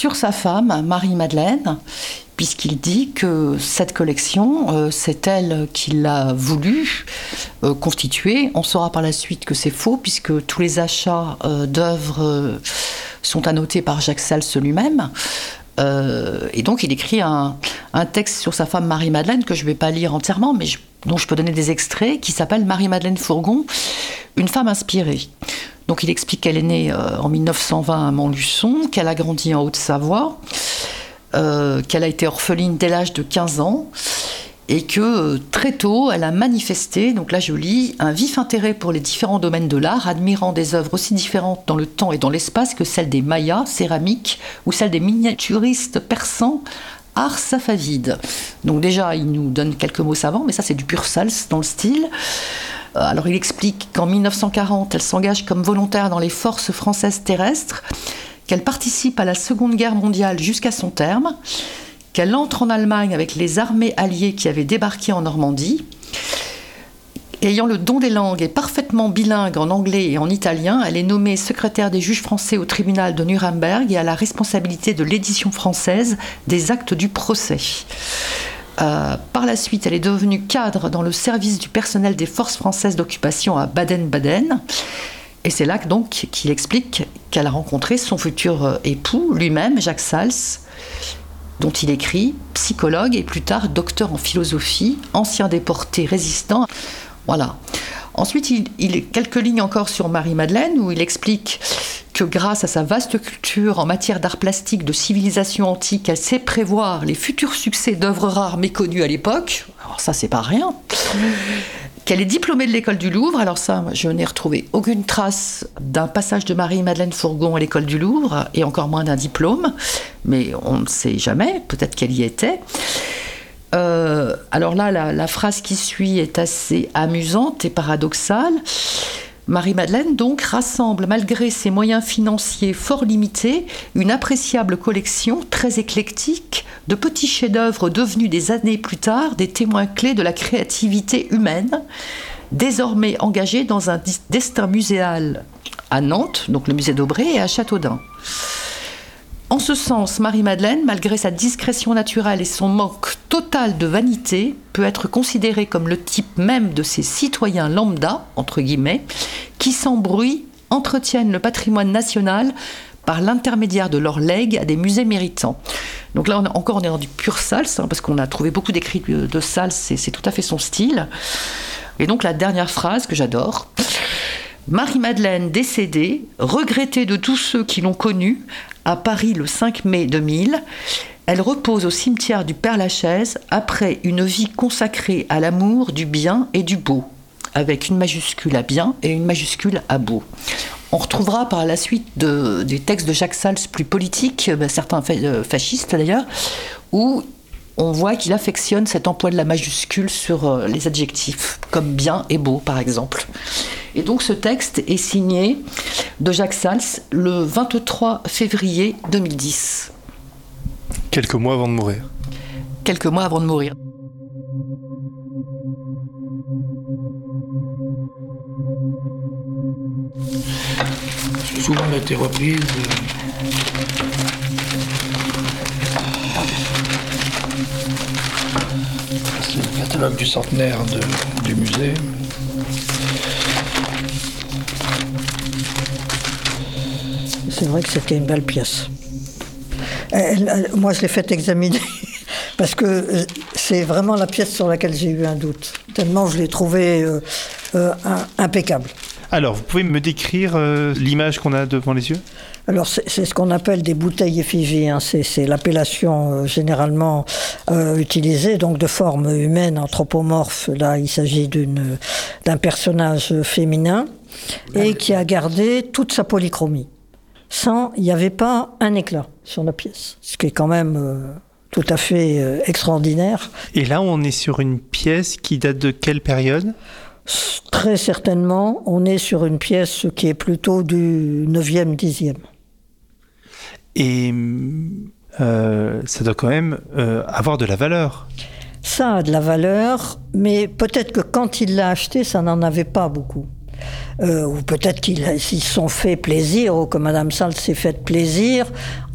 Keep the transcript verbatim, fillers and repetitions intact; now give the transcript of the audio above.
sur sa femme, Marie-Madeleine, puisqu'il dit que cette collection, euh, c'est elle qui l'a voulu euh, constituer. On saura par la suite que c'est faux, puisque tous les achats euh, d'œuvres euh, sont annotés par Jacques Sals lui-même. Euh, et donc il écrit un, un texte sur sa femme Marie-Madeleine, que je ne vais pas lire entièrement, mais je, dont je peux donner des extraits, qui s'appelle Marie-Madeleine Fourgon, une femme inspirée. Donc il explique qu'elle est née euh, en mille neuf cent vingt à Montluçon, qu'elle a grandi en Haute-Savoie, euh, qu'elle a été orpheline dès l'âge de quinze ans, et que euh, très tôt, elle a manifesté, donc là je lis, un vif intérêt pour les différents domaines de l'art, admirant des œuvres aussi différentes dans le temps et dans l'espace que celles des Mayas, céramiques, ou celles des miniaturistes persans, art safavide. Donc déjà, il nous donne quelques mots savants, mais ça c'est du pur Sals dans le style. Alors il explique qu'en mille neuf cent quarante, elle s'engage comme volontaire dans les forces françaises terrestres, qu'elle participe à la Seconde Guerre mondiale jusqu'à son terme, qu'elle entre en Allemagne avec les armées alliées qui avaient débarqué en Normandie. Ayant le don des langues et parfaitement bilingue en anglais et en italien, elle est nommée secrétaire des juges français au tribunal de Nuremberg et a la responsabilité de l'édition française des actes du procès. Euh, par la suite, elle est devenue cadre dans le service du personnel des forces françaises d'occupation à Baden-Baden. Et c'est là donc qu'il explique qu'elle a rencontré son futur époux, lui-même, Jacques Sals, dont il écrit « psychologue et plus tard docteur en philosophie, ancien déporté résistant ». Voilà. Ensuite, il, il quelques lignes encore sur Marie-Madeleine, où il explique que grâce à sa vaste culture en matière d'art plastique, de civilisation antique, elle sait prévoir les futurs succès d'œuvres rares méconnues à l'époque. Alors ça, c'est pas rien. Qu'elle est diplômée de l'école du Louvre. Alors ça, je n'ai retrouvé aucune trace d'un passage de Marie-Madeleine Fourgon à l'école du Louvre, et encore moins d'un diplôme. Mais on ne sait jamais, peut-être qu'elle y était. Euh, alors là, la, la phrase qui suit est assez amusante et paradoxale. Marie-Madeleine, donc, rassemble, malgré ses moyens financiers fort limités, une appréciable collection très éclectique de petits chefs-d'œuvre devenus des années plus tard des témoins clés de la créativité humaine, désormais engagés dans un destin muséal à Nantes, donc le musée d'Aubray, et à Châteaudun. En ce sens, Marie-Madeleine, malgré sa discrétion naturelle et son manque total de vanité, peut être considérée comme le type même de ces citoyens lambda, entre guillemets, qui sans bruit entretiennent le patrimoine national par l'intermédiaire de leurs legs à des musées méritants. Donc là, on a, encore, on est dans du pur Sals, hein, parce qu'on a trouvé beaucoup d'écrits de, de Sals, c'est, c'est tout à fait son style. Et donc la dernière phrase que j'adore... Marie-Madeleine décédée, regrettée de tous ceux qui l'ont connue, à Paris le cinq mai deux mille, elle repose au cimetière du Père-Lachaise après une vie consacrée à l'amour du bien et du beau, avec une majuscule à bien et une majuscule à beau. On retrouvera par la suite de, des textes de Jacques Sals plus politiques, certains fascistes d'ailleurs, où on voit qu'il affectionne cet emploi de la majuscule sur les adjectifs, comme bien et beau par exemple. Et donc ce texte est signé de Jacques Sals le vingt-trois février deux mille dix. Quelques mois avant de mourir. Quelques mois avant de mourir. Souvent, elle a été reprise. C'est le catalogue du centenaire de, du musée. C'est vrai que c'était une belle pièce. Elle, elle, moi, je l'ai fait examiner parce que c'est vraiment la pièce sur laquelle j'ai eu un doute. Tellement je l'ai trouvée euh, euh, impeccable. Alors, vous pouvez me décrire euh, l'image qu'on a devant les yeux ? Alors, c'est, c'est ce qu'on appelle des bouteilles effigies. Hein. C'est, c'est l'appellation euh, généralement euh, utilisée, donc de forme humaine, anthropomorphe. Là, il s'agit d'une, d'un personnage féminin et qui a gardé toute sa polychromie. Sans, il n'y avait pas un éclat sur la pièce, ce qui est quand même euh, tout à fait euh, extraordinaire. Et là, on est sur une pièce qui date de quelle période ? Très certainement, on est sur une pièce qui est plutôt du neuvième, dixième. Et euh, ça doit quand même euh, avoir de la valeur. Ça a de la valeur, mais peut-être que quand il l'a acheté, ça n'en avait pas beaucoup. Euh, ou peut-être qu'ils s'y sont fait plaisir, ou que Madame Sals s'est fait plaisir